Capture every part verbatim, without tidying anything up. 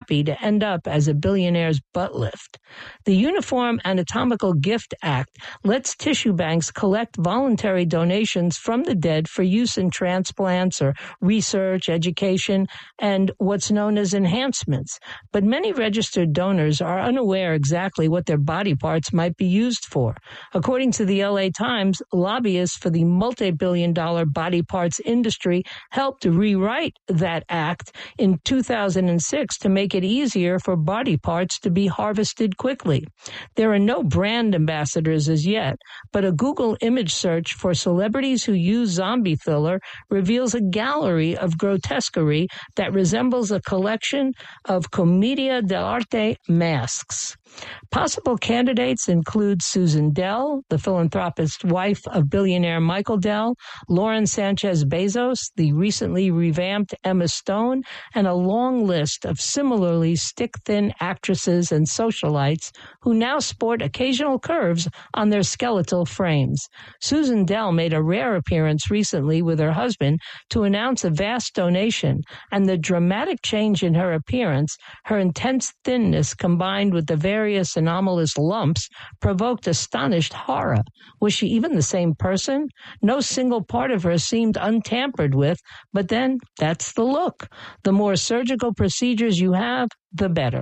happy to end up as a billionaire's butt lift. The Uniform Anatomical Gift Act lets tissue banks collect voluntary donations from the dead for use in transplants or research, education, and what's known as enhancements. But many registered donors are unaware exactly what their body parts might be used for. According to the L A Times, lobbyists for the multi-billion dollar body parts industry helped rewrite that act in two thousand six to make it easier for body parts to be harvested quickly. There are no brand ambassadors as yet, but a Google image search for celebrities who use zombie filler reveals a gallery of grotesquerie that resembles a collection of commedia dell'arte masks. Possible candidates include Susan Dell, the philanthropist wife of billionaire Michael Dell, Lauren Sanchez Bezos, the recently revamped Emma Stone, and a long list of similarly stick-thin actresses and socialites who now sport occasional curves on their skeletal frames. Susan Dell made a rare appearance recently with her husband to announce a vast donation, and the dramatic change in her appearance, her intense thinness combined with the various anomalous lumps, provoked astonished horror. Was she even the same person? No single part of her seemed untampered with, but then that's the look. The more surgical procedures you have, the better.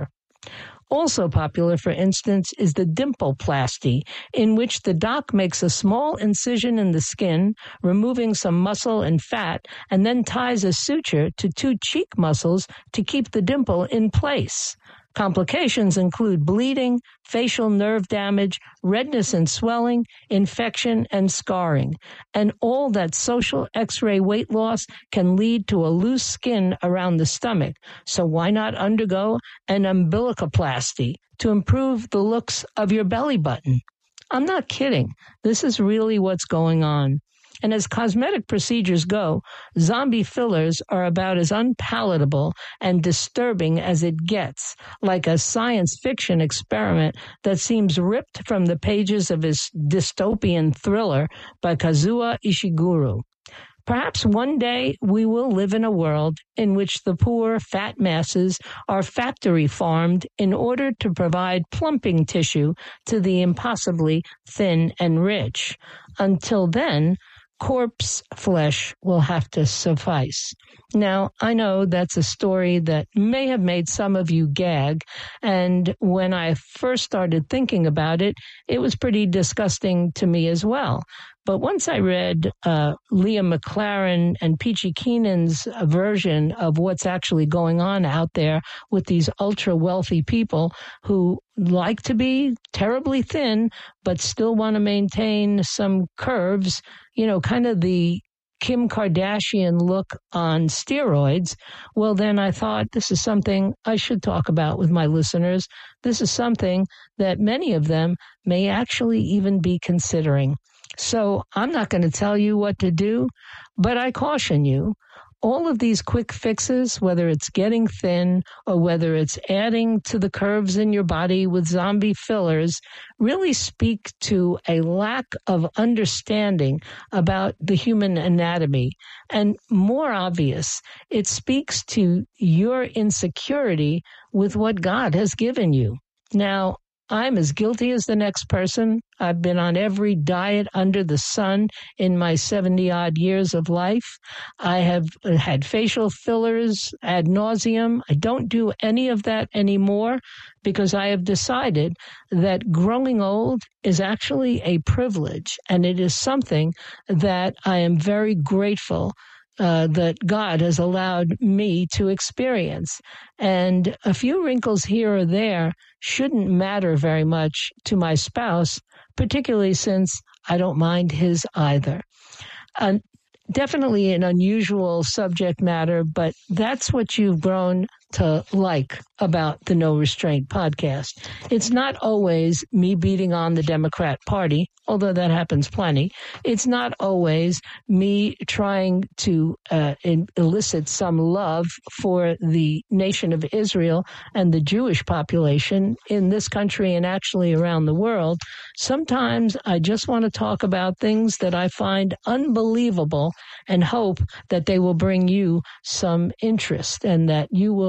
Also popular, for instance, is the dimpleplasty, in which the doc makes a small incision in the skin, removing some muscle and fat, and then ties a suture to two cheek muscles to keep the dimple in place. Complications include bleeding, facial nerve damage, redness and swelling, infection, and scarring. And all that social X-ray weight loss can lead to a loose skin around the stomach. So why not undergo an umbilicoplasty to improve the looks of your belly button? I'm not kidding. This is really what's going on. And as cosmetic procedures go, zombie fillers are about as unpalatable and disturbing as it gets, like a science fiction experiment that seems ripped from the pages of his dystopian thriller by Kazuo Ishiguro. Perhaps one day we will live in a world in which the poor, fat masses are factory farmed in order to provide plumping tissue to the impossibly thin and rich. Until then, corpse flesh will have to suffice. Now, I know that's a story that may have made some of you gag, and when I first started thinking about it, it was pretty disgusting to me as well. But once I read uh, Leah McLaren and Peachy Keenan's version of what's actually going on out there with these ultra-wealthy people who like to be terribly thin but still want to maintain some curves, you know, kind of the Kim Kardashian look on steroids, well, then I thought this is something I should talk about with my listeners. This is something that many of them may actually even be considering. So I'm not going to tell you what to do, but I caution you, all of these quick fixes, whether it's getting thin or whether it's adding to the curves in your body with zombie fillers, really speak to a lack of understanding about the human anatomy. And more obvious, it speaks to your insecurity with what God has given you. Now, I'm as guilty as the next person. I've been on every diet under the sun in my seventy-odd years of life. I have had facial fillers ad nauseum. I don't do any of that anymore because I have decided that growing old is actually a privilege, and it is something that I am very grateful Uh, that God has allowed me to experience. And a few wrinkles here or there shouldn't matter very much to my spouse, particularly since I don't mind his either. Uh, definitely an unusual subject matter, but that's what you've grown to like about the No Restraint podcast. It's not always me beating on the Democrat Party, although that happens plenty. It's not always me trying to uh, elicit some love for the nation of Israel and the Jewish population in this country and actually around the world. Sometimes I just want to talk about things that I find unbelievable and hope that they will bring you some interest and that you will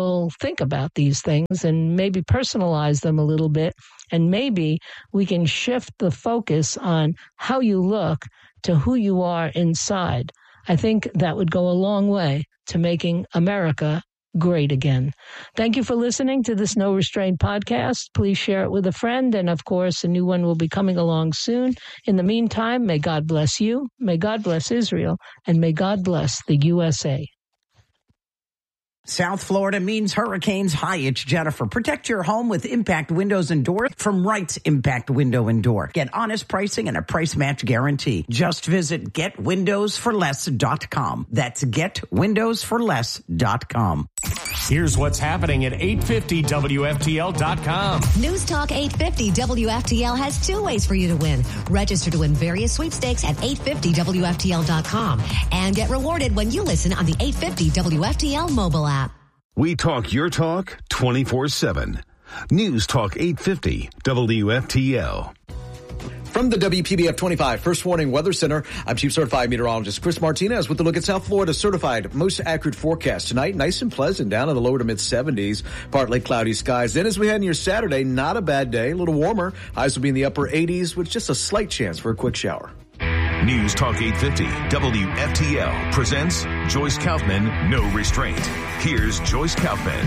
will think about these things and maybe personalize them a little bit. And maybe we can shift the focus on how you look to who you are inside. I think that would go a long way to making America great again. Thank you for listening to this No Restraint podcast. Please share it with a friend. And of course, a new one will be coming along soon. In the meantime, may God bless you, may God bless Israel, and may God bless the U S A. South Florida means hurricanes. Hi, it's Jennifer. Protect your home with Impact Windows and Doors from Wright's Impact Window and Door. Get honest pricing and a price match guarantee. Just visit get windows for less dot com. That's get windows for less dot com. Here's what's happening at eight fifty W F T L dot com. News Talk eight fifty W F T L has two ways for you to win. Register to win various sweepstakes at eight fifty W F T L dot com and get rewarded when you listen on the eight fifty W F T L mobile app. We talk your talk twenty-four seven. News Talk eight fifty W F T L. From the W P B F twenty-five First Warning Weather Center, I'm Chief Certified Meteorologist Chris Martinez with a look at South Florida's certified most accurate forecast. Tonight, nice and pleasant, down in the lower to mid seventies, partly cloudy skies. Then as we head into your Saturday, not a bad day, a little warmer. Highs will be in the upper eighties with just a slight chance for a quick shower. News Talk eight fifty W F T L presents Joyce Kaufman, No Restraint. Here's Joyce Kaufman.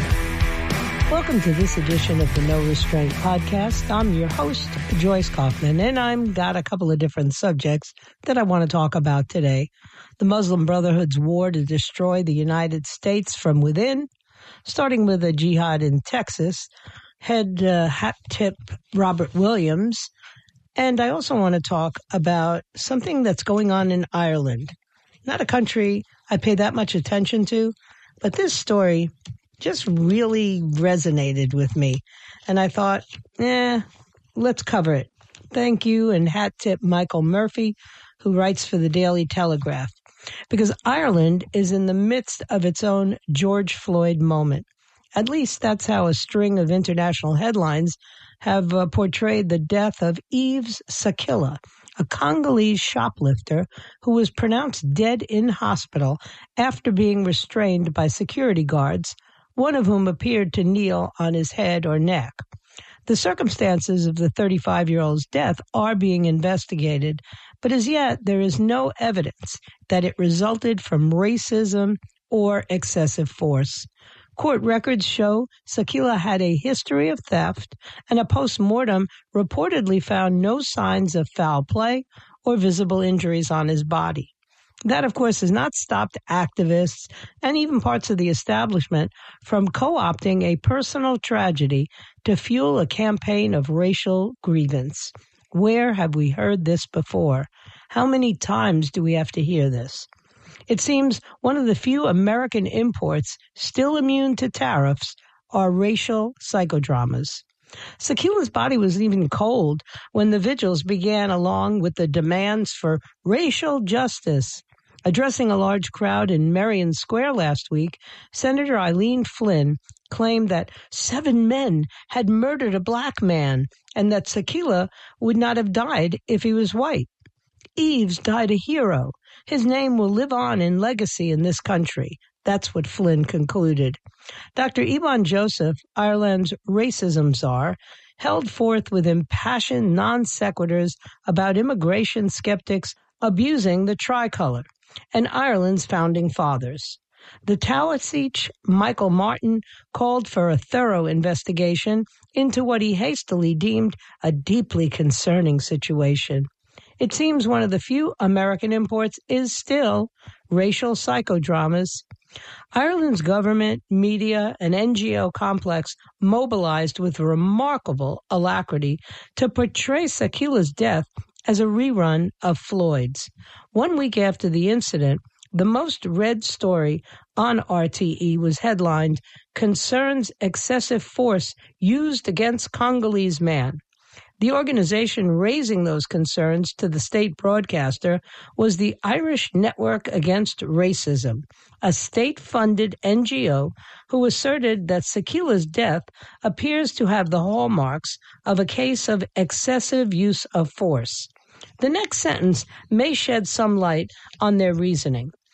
Welcome to this edition of the No Restraint podcast. I'm your host, Joyce Kaufman, and I've got a couple of different subjects that I want to talk about today. The Muslim Brotherhood's war to destroy the United States from within, starting with a jihad in Texas, head uh, hat tip Robert Williams. And I also want to talk about something that's going on in Ireland. Not a country I pay that much attention to, but this story just really resonated with me. And I thought, eh, let's cover it. Thank you, and hat tip Michael Murphy, who writes for the Daily Telegraph. Because Ireland is in the midst of its own George Floyd moment. At least that's how a string of international headlines have uh, portrayed the death of Yves Sakila, a Congolese shoplifter who was pronounced dead in hospital after being restrained by security guards, one of whom appeared to kneel on his head or neck. The circumstances of the thirty-five-year-old's death are being investigated, but as yet there is no evidence that it resulted from racism or excessive force. Court records show Sakila had a history of theft, and a post-mortem reportedly found no signs of foul play or visible injuries on his body. That, of course, has not stopped activists and even parts of the establishment from co-opting a personal tragedy to fuel a campaign of racial grievance. Where have we heard this before? How many times do we have to hear this? It seems one of the few American imports still immune to tariffs are racial psychodramas. Sakila's body was even cold when the vigils began, along with the demands for racial justice. Addressing a large crowd in Merrion Square last week, Senator Eileen Flynn claimed that seven men had murdered a black man and that Sakila would not have died if he was white. Yves died a hero. His name will live on in legacy in this country. That's what Flynn concluded. Doctor Ivan Joseph, Ireland's racism czar, held forth with impassioned non sequiturs about immigration skeptics abusing the tricolor and Ireland's founding fathers. The Taoiseach, Michael Martin, called for a thorough investigation into what he hastily deemed a deeply concerning situation. It seems one of the few American imports is still racial psychodramas. Ireland's government, media, and N G O complex mobilized with remarkable alacrity to portray Sakila's death as a rerun of Floyd's. One week after the incident, the most read story on R T E was headlined, "Concerns Excessive Force Used Against Congolese Man." The organization raising those concerns to the state broadcaster was the Irish Network Against Racism, a state-funded N G O who asserted that Sakila's death appears to have the hallmarks of a case of excessive use of force. The next sentence may shed some light on their reasoning.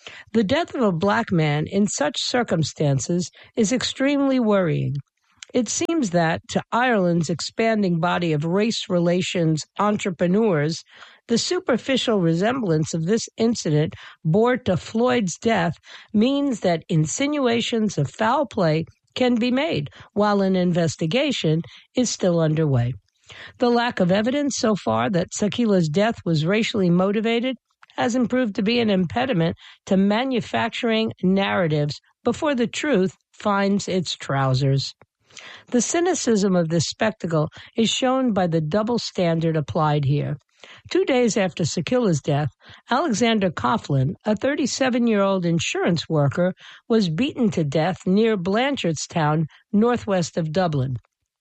The death of a black man in such circumstances is extremely worrying. It seems that, to Ireland's expanding body of race relations entrepreneurs, the superficial resemblance of this incident bore to Floyd's death means that insinuations of foul play can be made while an investigation is still underway. The lack of evidence so far that Sakila's death was racially motivated hasn't proved to be an impediment to manufacturing narratives before the truth finds its trousers. The cynicism of this spectacle is shown by the double standard applied here. Two days after Sakila's death, Alexander Coughlin, a thirty-seven-year-old insurance worker, was beaten to death near Blanchardstown, northwest of Dublin.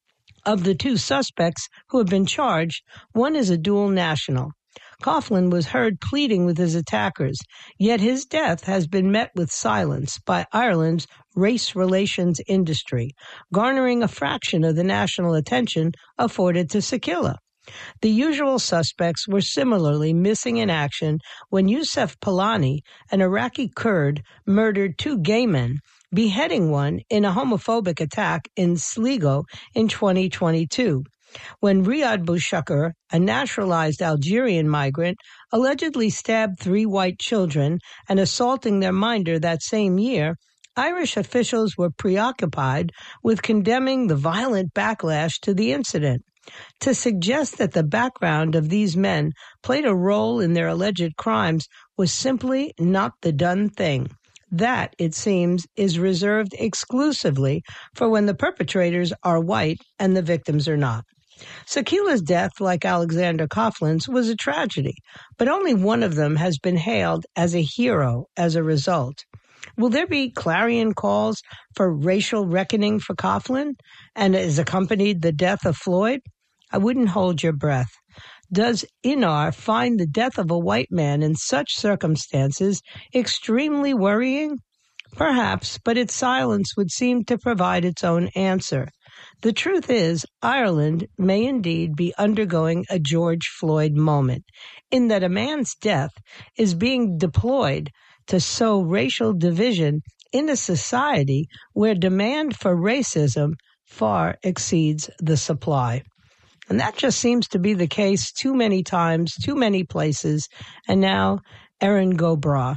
Of the two suspects who have been charged, one is a dual national. Coughlin was heard pleading with his attackers, yet his death has been met with silence by Ireland's race relations industry, garnering a fraction of the national attention afforded to Sakila. The usual suspects were similarly missing in action when Youssef Palani, an Iraqi Kurd, murdered two gay men, beheading one in a homophobic attack in Sligo in twenty twenty-two. When Riyad Boushakar, a naturalized Algerian migrant, allegedly stabbed three white children and assaulting their minder that same year, Irish officials were preoccupied with condemning the violent backlash to the incident. To suggest that the background of these men played a role in their alleged crimes was simply not the done thing. That, it seems, is reserved exclusively for when the perpetrators are white and the victims are not. Sakila's death, like Alexander Coughlin's, was a tragedy, but only one of them has been hailed as a hero as a result. Will there be clarion calls for racial reckoning for Coughlin, and is accompanied the death of Floyd? I wouldn't hold your breath. Does Inar find the death of a white man in such circumstances extremely worrying? Perhaps, but its silence would seem to provide its own answer. The truth is, Ireland may indeed be undergoing a George Floyd moment, in that a man's death is being deployed to sow racial division in a society where demand for racism far exceeds the supply. And that just seems to be the case too many times, too many places, and now Erin go bragh.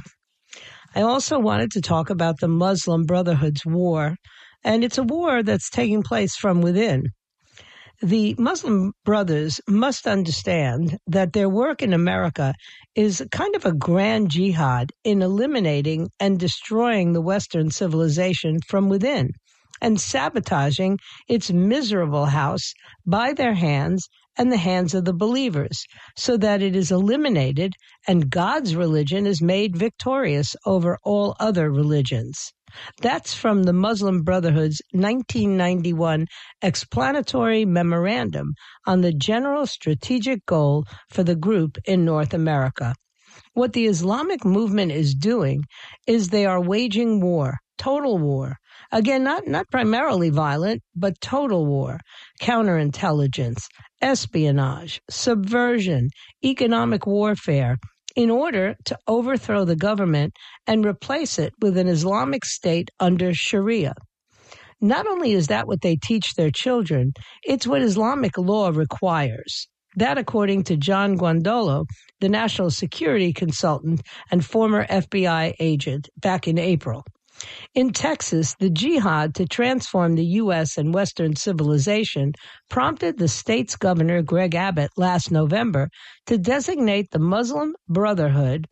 I also wanted to talk about the Muslim Brotherhood's war, and it's a war that's taking place from within. The Muslim Brothers must understand that their work in America is kind of a grand jihad in eliminating and destroying the Western civilization from within and sabotaging its miserable house by their hands and the hands of the believers, so that it is eliminated and God's religion is made victorious over all other religions. That's from the Muslim Brotherhood's nineteen ninety-one explanatory memorandum on the general strategic goal for the group in North America. What the Islamic movement is doing is they are waging war, total war. Again, not, not primarily violent, but total war, counterintelligence, espionage, subversion, economic warfare, in order to overthrow the government and replace it with an Islamic state under Sharia. Not only is that what they teach their children, it's what Islamic law requires. That, according to John Guandolo, the national security consultant and former F B I agent back in April. In Texas, the jihad to transform the U S and Western civilization prompted the state's governor, Greg Abbott, last November to designate the Muslim Brotherhood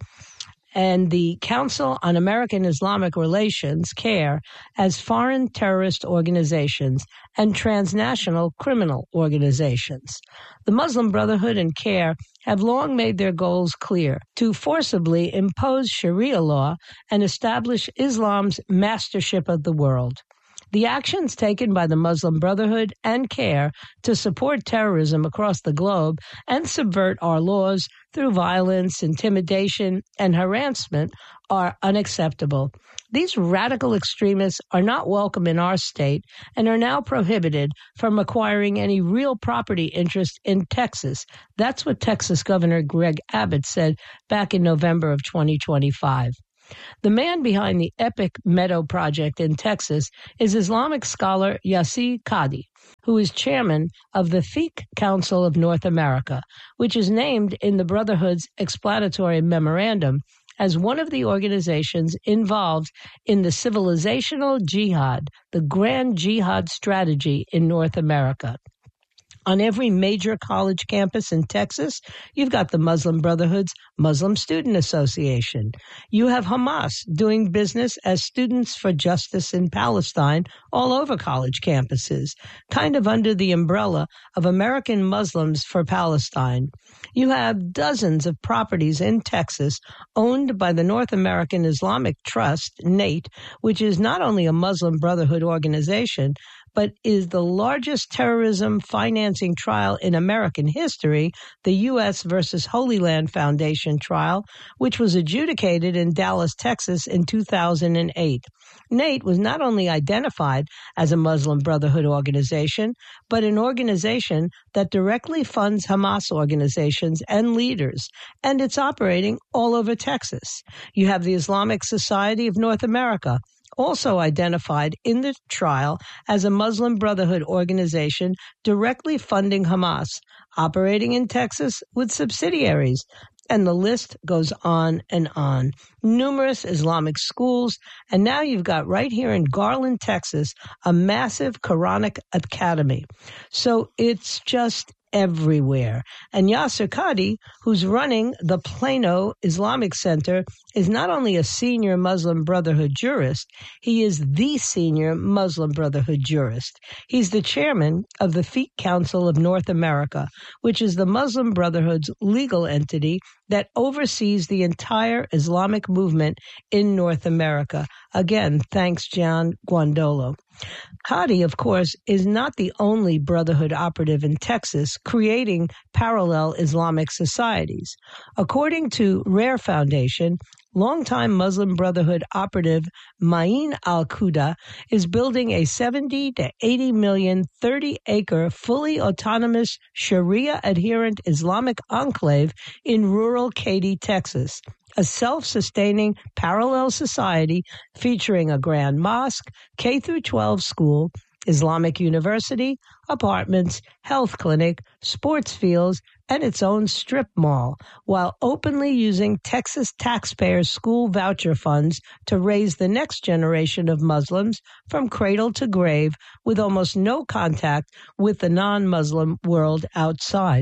and the Council on American Islamic Relations, CARE, as foreign terrorist organizations and transnational criminal organizations. The Muslim Brotherhood and CARE have long made their goals clear: to forcibly impose Sharia law and establish Islam's mastership of the world. The actions taken by the Muslim Brotherhood and CARE to support terrorism across the globe and subvert our laws through violence, intimidation, and harassment are unacceptable. These radical extremists are not welcome in our state and are now prohibited from acquiring any real property interest in Texas. That's what Texas Governor Greg Abbott said back in November of twenty twenty-five. The man behind the Epic Meadow Project in Texas is Islamic scholar Yasir Qadhi, who is chairman of the Fiqh Council of North America, which is named in the Brotherhood's explanatory memorandum as one of the organizations involved in the civilizational jihad, the grand jihad strategy in North America. On every major college campus in Texas, you've got the Muslim Brotherhood's Muslim Student Association. You have Hamas doing business as Students for Justice in Palestine all over college campuses, kind of under the umbrella of American Muslims for Palestine. You have dozens of properties in Texas owned by the North American Islamic Trust, NATE, which is not only a Muslim Brotherhood organization, but is the largest terrorism financing trial in American history, the U S versus Holy Land Foundation trial, which was adjudicated in Dallas, Texas in two thousand eight. NATE was not only identified as a Muslim Brotherhood organization, but an organization that directly funds Hamas organizations and leaders, and it's operating all over Texas. You have the Islamic Society of North America, also identified in the trial as a Muslim Brotherhood organization directly funding Hamas, operating in Texas with subsidiaries. And the list goes on and on. Numerous Islamic schools, and now you've got right here in Garland, Texas, a massive Quranic academy. So it's just everywhere. And Yasir Qadhi, who's running the Plano Islamic Center, is not only a senior Muslim Brotherhood jurist, he is the senior Muslim Brotherhood jurist. He's the chairman of the Fiqh Council of North America, which is the Muslim Brotherhood's legal entity that oversees the entire Islamic movement in North America. Again, thanks, John Guandolo. Qadhi, of course, is not the only Brotherhood operative in Texas creating parallel Islamic societies. According to Rare Foundation, longtime Muslim Brotherhood operative Ma'in al-Quda is building a seventy to eighty million, thirty acre, fully autonomous Sharia-adherent Islamic enclave in rural Katy, Texas, a self-sustaining parallel society featuring a grand mosque, K through twelve school, Islamic university, apartments, health clinic, sports fields, and its own strip mall, while openly using Texas taxpayers' school voucher funds to raise the next generation of Muslims from cradle to grave with almost no contact with the non-Muslim world outside.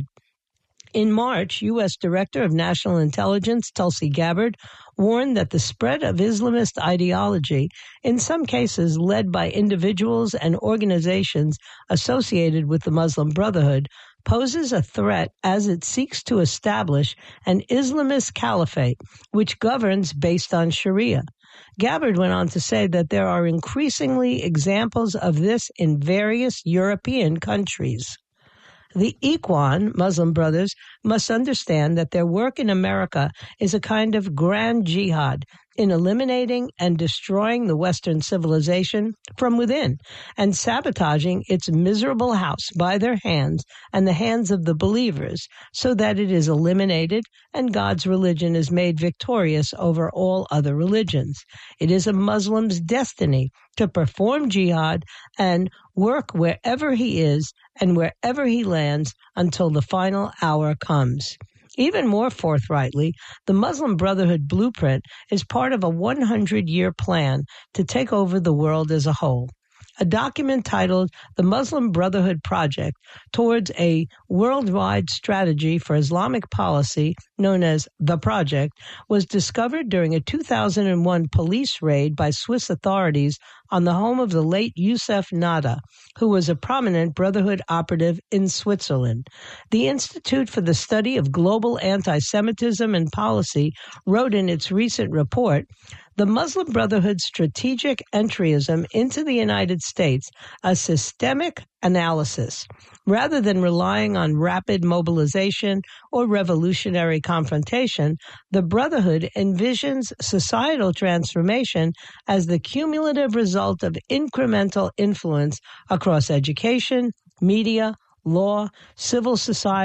In March, U S Director of National Intelligence Tulsi Gabbard warned that the spread of Islamist ideology, in some cases led by individuals and organizations associated with the Muslim Brotherhood, poses a threat as it seeks to establish an Islamist caliphate which governs based on Sharia. Gabbard went on to say that there are increasingly examples of this in various European countries. The Ikhwan, Muslim Brothers, must understand that their work in America is a kind of grand jihad in eliminating and destroying the Western civilization from within and sabotaging its miserable house by their hands and the hands of the believers so that it is eliminated and God's religion is made victorious over all other religions. It is a Muslim's destiny to perform jihad and work wherever he is and wherever he lands until the final hour comes. Even more forthrightly, the Muslim Brotherhood blueprint is part of a one hundred year plan to take over the world as a whole. A document titled The Muslim Brotherhood Project Towards a Worldwide Strategy for Islamic Policy, known as The Project, was discovered during a two thousand one police raid by Swiss authorities on the home of the late Youssef Nada, who was a prominent Brotherhood operative in Switzerland. The Institute for the Study of Global Anti-Semitism and Policy wrote in its recent report, "The Muslim Brotherhood's strategic entryism into the United States, a systemic analysis. Rather than relying on rapid mobilization or revolutionary confrontation, the Brotherhood envisions societal transformation as the cumulative result of incremental influence across education, media, law, civil society,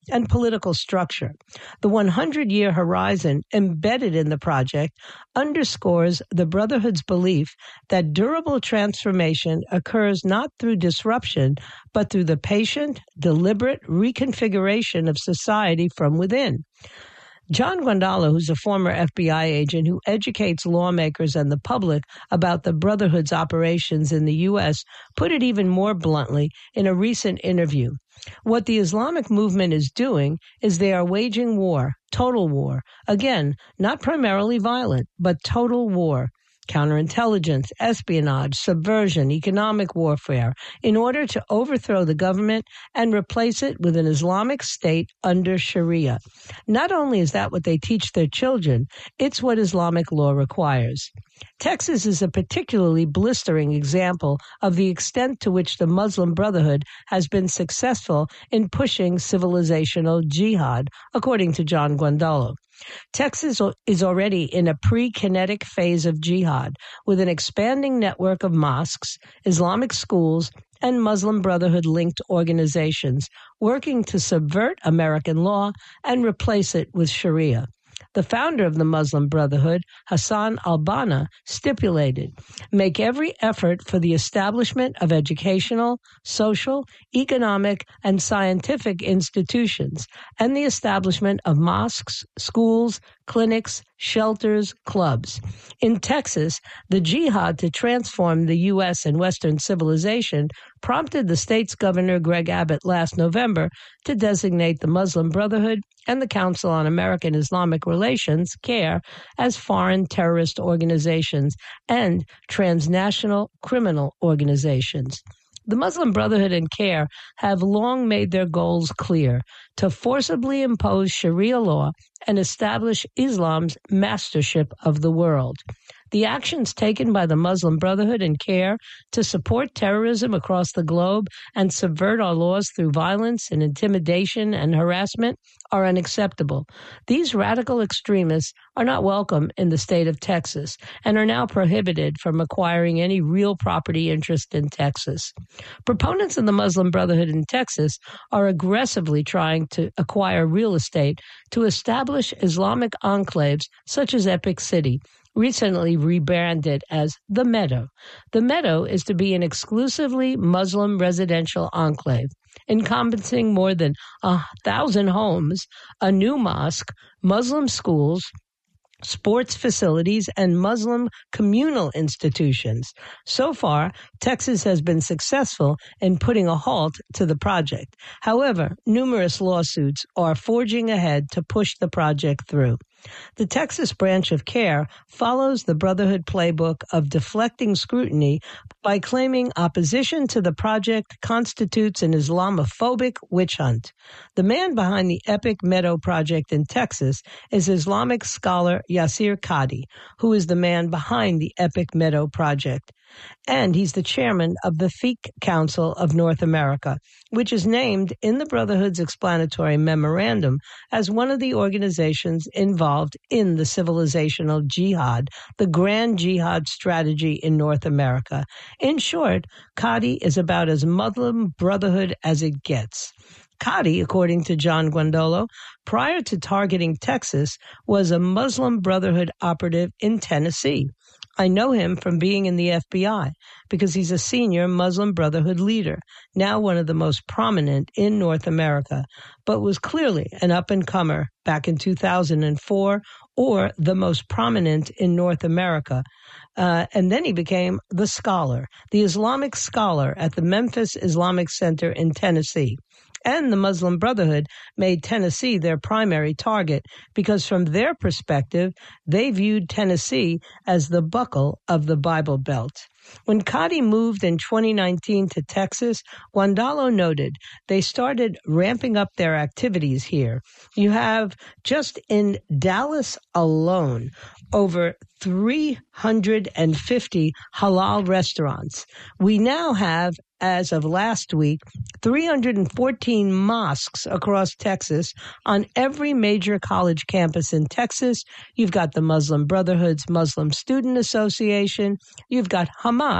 and political structure. The hundred-year horizon embedded in the project underscores the Brotherhood's belief that durable transformation occurs not through disruption, but through the patient, deliberate reconfiguration of society from within. John Guandolo, who's a former F B I agent who educates lawmakers and the public about the Brotherhood's operations in the U S, put it even more bluntly in a recent interview. What the Islamic movement is doing is they are waging war, total war. Again, not primarily violent, but total war. Counterintelligence, espionage, subversion, economic warfare, in order to overthrow the government and replace it with an Islamic state under Sharia. Not only is that what they teach their children, it's what Islamic law requires. Texas is a particularly blistering example of the extent to which the Muslim Brotherhood has been successful in pushing civilizational jihad, according to John Guandolo. Texas is already in a pre-kinetic phase of jihad, with an expanding network of mosques, Islamic schools, and Muslim Brotherhood-linked organizations working to subvert American law and replace it with Sharia. The founder of the Muslim Brotherhood, Hassan al-Banna, stipulated, make every effort for the establishment of educational, social, economic, and scientific institutions, and the establishment of mosques, schools, clinics, shelters, clubs. In Texas, the jihad to transform the U S and Western civilization prompted the state's governor, Greg Abbott, last November to designate the Muslim Brotherhood and the Council on American Islamic Relations, CARE, as foreign terrorist organizations and transnational criminal organizations. The Muslim Brotherhood and CARE have long made their goals clear: to forcibly impose Sharia law and establish Islam's mastership of the world. The actions taken by the Muslim Brotherhood and CARE to support terrorism across the globe and subvert our laws through violence and intimidation and harassment are unacceptable. These radical extremists are not welcome in the state of Texas and are now prohibited from acquiring any real property interest in Texas. Proponents of the Muslim Brotherhood in Texas are aggressively trying to acquire real estate to establish Islamic enclaves such as Epic City, recently rebranded as The Meadow. The Meadow is to be an exclusively Muslim residential enclave, encompassing more than a thousand homes, a new mosque, Muslim schools, sports facilities, and Muslim communal institutions. So far, Texas has been successful in putting a halt to the project. However, numerous lawsuits are forging ahead to push the project through. The Texas branch of CARE follows the Brotherhood playbook of deflecting scrutiny by claiming opposition to the project constitutes an Islamophobic witch hunt. The man behind the Epic Meadow project in Texas is Islamic scholar Yasir Qadhi, who is the man behind the Epic Meadow project. And he's the chairman of the Fiqh Council of North America, which is named in the Brotherhood's explanatory memorandum as one of the organizations involved in the civilizational jihad, the grand jihad strategy in North America. In short, Qadhi is about as Muslim Brotherhood as it gets. Qadhi, according to John Guandolo, prior to targeting Texas, was a Muslim Brotherhood operative in Tennessee. I know him from being in the F B I because he's a senior Muslim Brotherhood leader, now one of the most prominent in North America, but was clearly an up-and-comer back in two thousand four, or the most prominent in North America. Uh, and then he became the scholar, the Islamic scholar at the Memphis Islamic Center in Tennessee. And the Muslim Brotherhood made Tennessee their primary target because from their perspective, they viewed Tennessee as the buckle of the Bible Belt. When Qadhi moved in twenty nineteen to Texas, Guandolo noted they started ramping up their activities here. You have, just in Dallas alone, over three hundred fifty halal restaurants. We now have, as of last week, three hundred fourteen mosques across Texas on every major college campus in Texas. You've got the Muslim Brotherhood's Muslim Student Association. You've got Hamas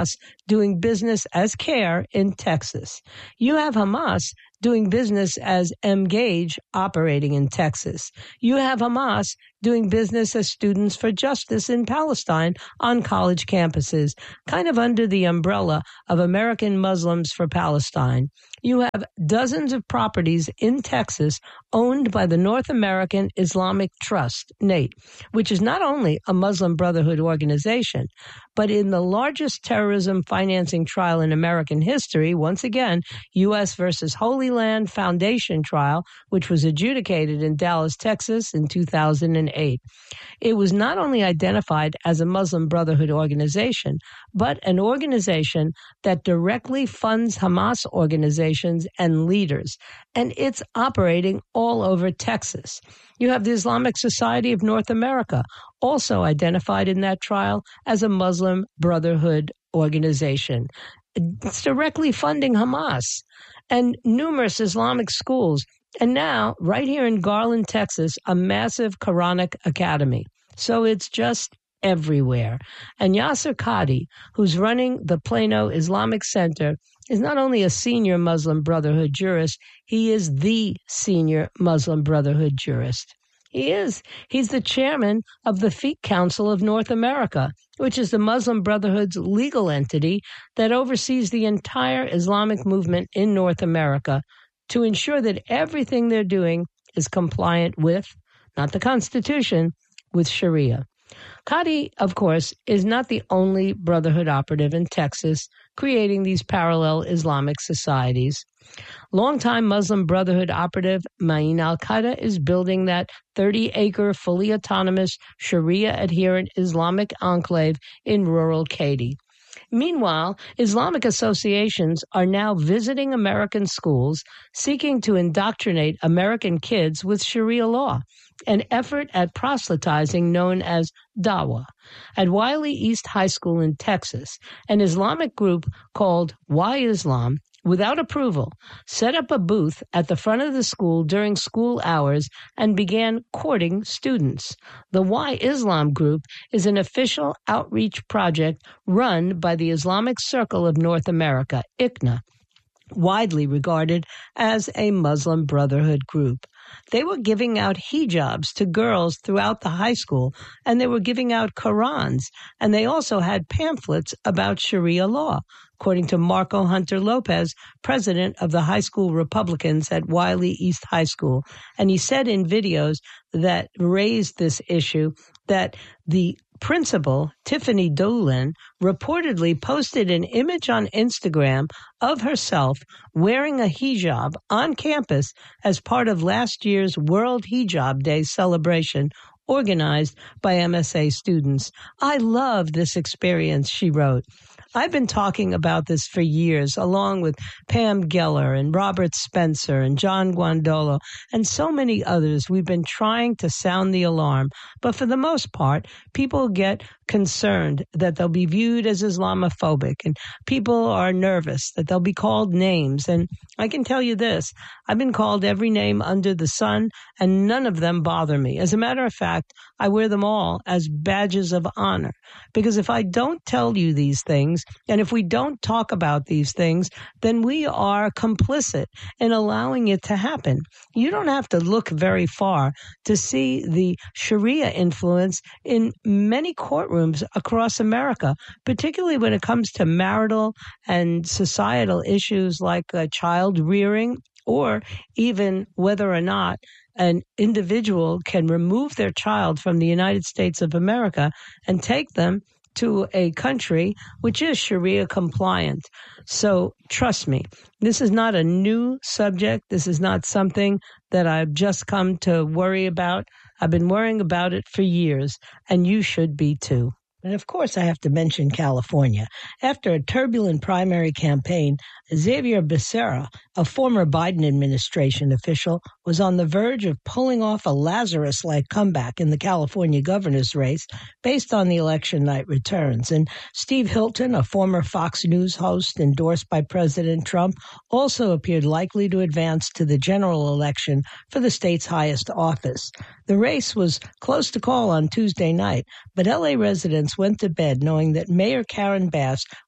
doing business as CARE in Texas. You have Hamas doing business as Mgage operating in Texas. You have Hamas doing business as Students for Justice in Palestine on college campuses, kind of under the umbrella of American Muslims for Palestine. You have dozens of properties in Texas owned by the North American Islamic Trust, NATE, which is not only a Muslim Brotherhood organization, but in the largest terrorism financing trial in American history, once again, U S versus Holy Land Foundation trial, which was adjudicated in Dallas, Texas in two thousand eight. It was not only identified as a Muslim Brotherhood organization, but an organization that directly funds Hamas organizations and leaders, and it's operating all over Texas. You have the Islamic Society of North America, also identified in that trial as a Muslim Brotherhood organization. It's directly funding Hamas and numerous Islamic schools. And now, right here in Garland, Texas, a massive Quranic academy. So it's just everywhere. And Yasser Qadi, who's running the Plano Islamic Center, is not only a senior Muslim Brotherhood jurist, he is the senior Muslim Brotherhood jurist. He is. He's the chairman of the Fiqh Council of North America, which is the Muslim Brotherhood's legal entity that oversees the entire Islamic movement in North America to ensure that everything they're doing is compliant with, not the Constitution, with Sharia. Qadi, of course, is not the only Brotherhood operative in Texas creating these parallel Islamic societies. Longtime Muslim Brotherhood operative Ma'in al-Qaeda is building that thirty-acre, fully autonomous, Sharia-adherent Islamic enclave in rural Katy. Meanwhile, Islamic associations are now visiting American schools seeking to indoctrinate American kids with Sharia law, an effort at proselytizing known as Dawah. At Wiley East High School in Texas, an Islamic group called Why Islam, without approval, set up a booth at the front of the school during school hours and began courting students. The Why Islam group is an official outreach project run by the Islamic Circle of North America, I C N A, widely regarded as a Muslim Brotherhood group. They were giving out hijabs to girls throughout the high school, and they were giving out Qurans, and they also had pamphlets about Sharia law, according to Marco Hunter Lopez, president of the high school Republicans at Wiley East High School. And he said in videos that raised this issue that the principal, Tiffany Dolan, reportedly posted an image on Instagram of herself wearing a hijab on campus as part of last year's World Hijab Day celebration organized by M S A students. I love this experience, she wrote. I've been talking about this for years, along with Pam Geller and Robert Spencer and John Guandolo and so many others. We've been trying to sound the alarm, but for the most part, people get concerned that they'll be viewed as Islamophobic, and people are nervous that they'll be called names. And I can tell you this, I've been called every name under the sun, and none of them bother me. As a matter of fact, I wear them all as badges of honor, because if I don't tell you these things, and if we don't talk about these things, then we are complicit in allowing it to happen. You don't have to look very far to see the Sharia influence in many courtrooms across America, particularly when it comes to marital and societal issues like uh, child rearing, or even whether or not an individual can remove their child from the United States of America and take them to a country which is Sharia compliant. So trust me, this is not a new subject. This is not something that I've just come to worry about. I've been worrying about it for years, and you should be too. And of course, I have to mention California. After a turbulent primary campaign, Xavier Becerra, a former Biden administration official, was on the verge of pulling off a Lazarus-like comeback in the California governor's race based on the election night returns. And Steve Hilton, a former Fox News host endorsed by President Trump, also appeared likely to advance to the general election for the state's highest office. The race was close to call on Tuesday night, but L A residents went to bed knowing that Mayor Karen Bass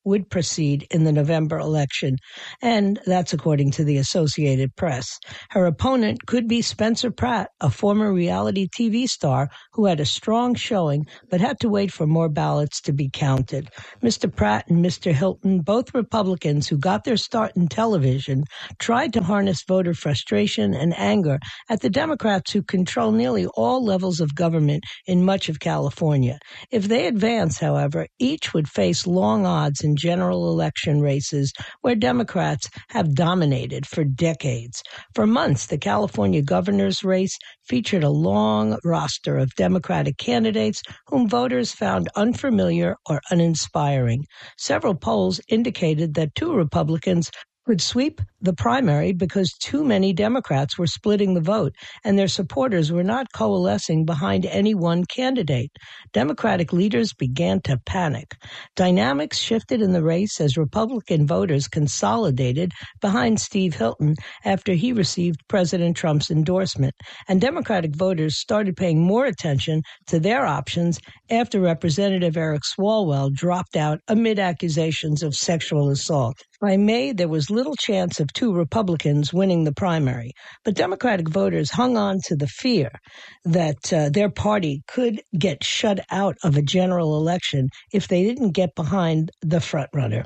would proceed in the November election, and that's according to the Associated Press. Her opponent could be Spencer Pratt, a former reality T V star who had a strong showing but had to wait for more ballots to be counted. Mister Pratt and Mister Hilton, both Republicans who got their start in television, tried to harness voter frustration and anger at the Democrats who control nearly all levels of government in much of California. If they advance, however, each would face long odds in general election races where Democrats have dominated for decades. For months, the California governor's race featured a long roster of Democratic candidates whom voters found unfamiliar or uninspiring. Several polls indicated that two Republicans could sweep the primary because too many Democrats were splitting the vote and their supporters were not coalescing behind any one candidate. Democratic leaders began to panic. Dynamics shifted in the race as Republican voters consolidated behind Steve Hilton after he received President Trump's endorsement, and Democratic voters started paying more attention to their options after Representative Eric Swalwell dropped out amid accusations of sexual assault. By May, there was little chance of two Republicans winning the primary, but Democratic voters hung on to the fear that uh, their party could get shut out of a general election if they didn't get behind the frontrunner.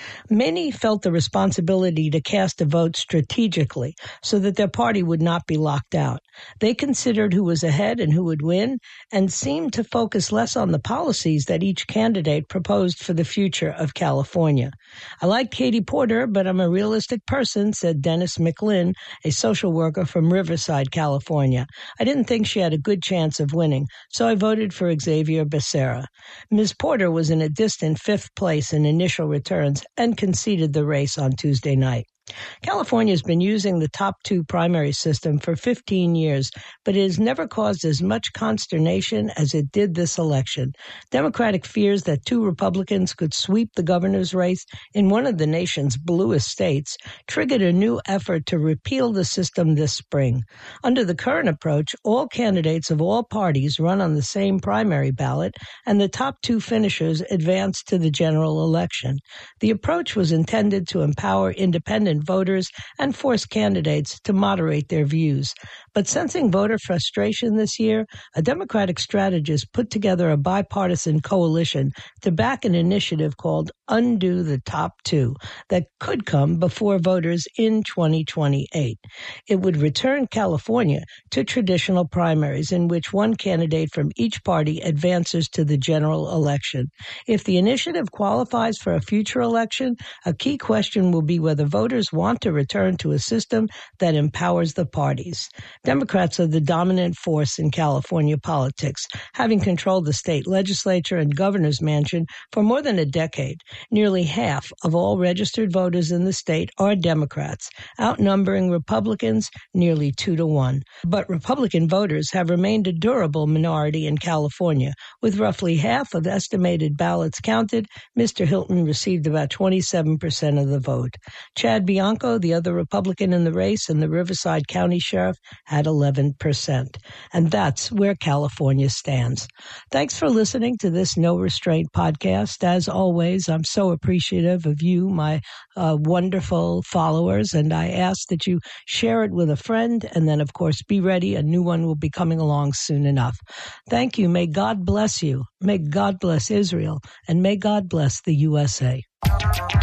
Many felt the responsibility to cast a vote strategically so that their party would not be locked out. They considered who was ahead and who would win and seemed to focus less on the policies that each candidate proposed for the future of California. I like Katie Porter, but I'm a realistic person, said Dennis McLinn, a social worker from Riverside, California. I didn't think she had a good chance of winning, so I voted for Xavier Becerra. Miz Porter was in a distant fifth place in initial returns and conceded the race on Tuesday night. California has been using the top two primary system for fifteen years, but it has never caused as much consternation as it did this election. Democratic fears that two Republicans could sweep the governor's race in one of the nation's bluest states triggered a new effort to repeal the system this spring. Under the current approach, all candidates of all parties run on the same primary ballot, and the top two finishers advance to the general election. The approach was intended to empower independent voters and force candidates to moderate their views. But sensing voter frustration this year, a Democratic strategist put together a bipartisan coalition to back an initiative called Undo the Top Two that could come before voters in twenty twenty-eight. It would return California to traditional primaries in which one candidate from each party advances to the general election. If the initiative qualifies for a future election, a key question will be whether voters want to return to a system that empowers the parties. Democrats are the dominant force in California politics, having controlled the state legislature and governor's mansion for more than a decade. Nearly half of all registered voters in the state are Democrats, outnumbering Republicans nearly two to one. But Republican voters have remained a durable minority in California. With roughly half of estimated ballots counted, Mister Hilton received about twenty-seven percent of the vote. Chad Bianco, the other Republican in the race, and the Riverside County Sheriff had eleven percent. And that's where California stands. Thanks for listening to this No Restraint podcast. As always, I'm so appreciative of you, my uh, wonderful followers, and I ask that you share it with a friend, and then, of course, be ready. A new one will be coming along soon enough. Thank you. May God bless you. May God bless Israel, and may God bless the U S A.